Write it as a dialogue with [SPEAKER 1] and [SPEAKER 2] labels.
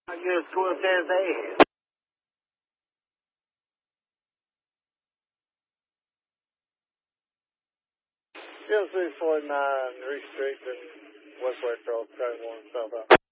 [SPEAKER 1] I just whooped his ass. Still 349 restricted, Westway Trail, trying to warn himself out.